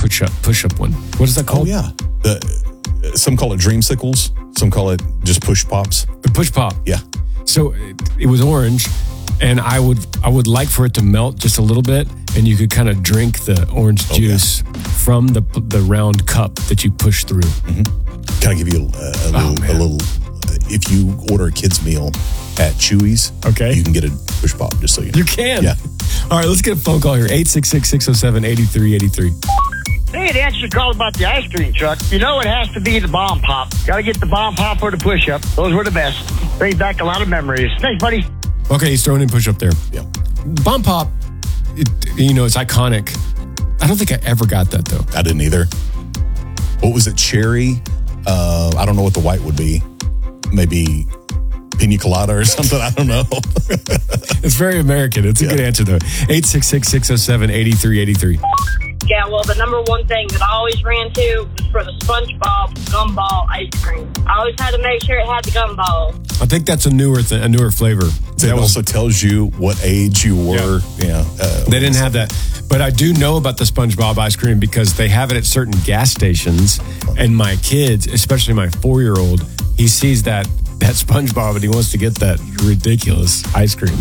push-up one. What is that called? Oh, yeah. Some call it dreamsicles. Some call it just push pops. The push pop. Yeah. So it was orange, and I would like for it to melt just a little bit, and you could kind of drink the orange juice from the round cup that you push through. Mm-hmm. Can I give you a little? If you order a kid's meal at Chewy's, okay, you can get a push pop. Just so you know. You can. Yeah. All right, let's get a phone call here. 866-607-8383. Hey, to answer your call about the ice cream truck, you know it has to be the Bomb Pop. Got to get the Bomb Pop or the push-up. Those were the best. Brings back a lot of memories. Thanks, buddy. Okay, he's throwing in push-up there. Yeah. Bomb Pop, it's iconic. I don't think I ever got that, though. I didn't either. What was it, cherry? I don't know what the white would be. Maybe pina colada or something. I don't know. It's very American. It's a good answer, though. 866-607-8383. Yeah, well, the number one thing that I always ran to was for the SpongeBob gumball ice cream. I always had to make sure it had the gumball. I think that's a newer flavor. It also tells you what age you were. Yeah. They didn't have that. But I do know about the SpongeBob ice cream because they have it at certain gas stations. And my kids, especially my 4-year-old, he sees that SpongeBob and he wants to get that ridiculous ice cream.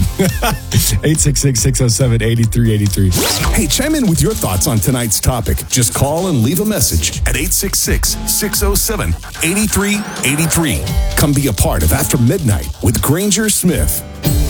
866-607-8383. Hey, chime in with your thoughts on tonight's topic. Just call and leave a message at 866-607-8383. Come be a part of After Midnight with Granger Smith.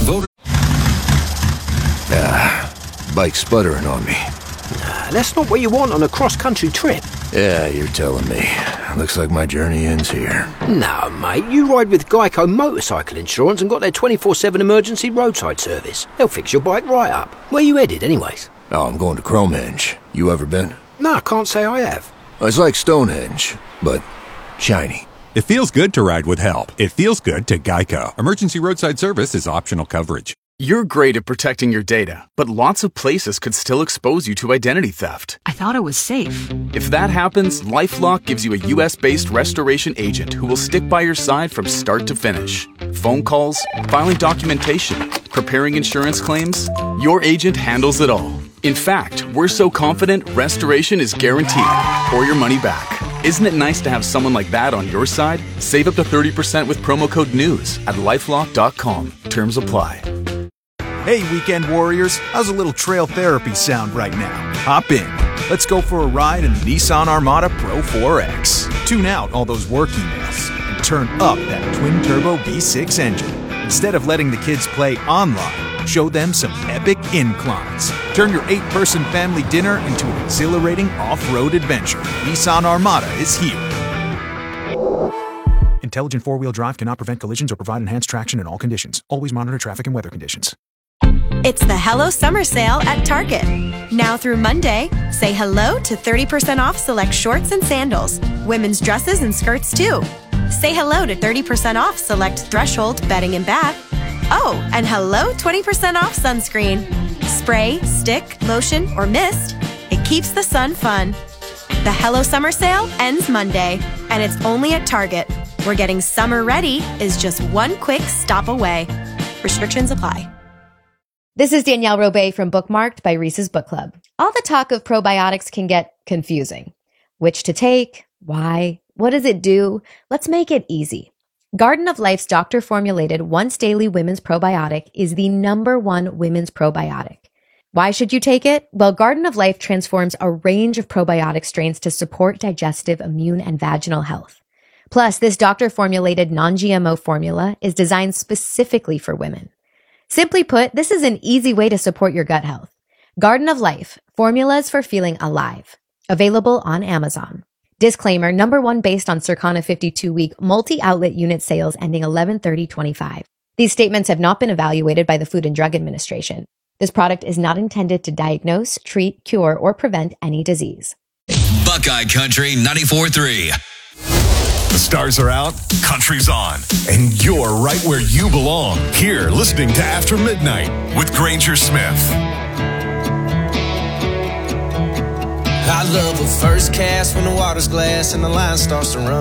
Bike's sputtering on me. That's not what you want on a cross-country trip. Yeah, you're telling me. Looks like my journey ends here. No, mate, you ride with Geico Motorcycle Insurance and got their 24/7 emergency roadside service. They'll fix your bike right up. Where you headed, anyways? Oh, I'm going to Cromenge. You ever been? No, I can't say I have. It's like Stonehenge, but shiny. It feels good to ride with help. It feels good to Geico. Emergency roadside service is optional coverage. You're great at protecting your data, but lots of places could still expose you to identity theft. I thought it was safe. If that happens, LifeLock gives you a US-based restoration agent who will stick by your side from start to finish. Phone calls, filing documentation, preparing insurance claims, your agent handles it all. In fact, we're so confident restoration is guaranteed or your money back. Isn't it nice to have someone like that on your side? Save up to 30% with promo code NEWS at LifeLock.com. Terms apply. Hey, weekend warriors, how's a little trail therapy sound right now? Hop in. Let's go for a ride in the Nissan Armada Pro 4X. Tune out all those work emails and turn up that twin-turbo V6 engine. Instead of letting the kids play online, show them some epic inclines. Turn your 8-person family dinner into an exhilarating off-road adventure. Nissan Armada is here. Intelligent four-wheel drive cannot prevent collisions or provide enhanced traction in all conditions. Always monitor traffic and weather conditions. It's the Hello Summer Sale at Target. Now through Monday, say hello to 30% off select shorts and sandals, women's dresses and skirts too. Say hello to 30% off select Threshold bedding and bath. Oh, and hello 20% off sunscreen. Spray, stick, lotion, or mist. It keeps the sun fun. The Hello Summer Sale ends Monday, and it's only at Target, where getting summer ready is just one quick stop away. Restrictions apply. This is Danielle Robay from Bookmarked by Reese's Book Club. All the talk of probiotics can get confusing. Which to take? Why? What does it do? Let's make it easy. Garden of Life's doctor-formulated once-daily women's probiotic is the #1 women's probiotic. Why should you take it? Well, Garden of Life transforms a range of probiotic strains to support digestive, immune, and vaginal health. Plus, this doctor-formulated non-GMO formula is designed specifically for women. Simply put, this is an easy way to support your gut health. Garden of Life, formulas for feeling alive. Available on Amazon. Disclaimer, #1 based on Circana 52-week multi-outlet unit sales ending 11/30/25. These statements have not been evaluated by the Food and Drug Administration. This product is not intended to diagnose, treat, cure, or prevent any disease. Buckeye Country 94.3. The stars are out, country's on, and you're right where you belong. Here, listening to After Midnight with Granger Smith. I love a first cast when the water's glass and the line starts to run.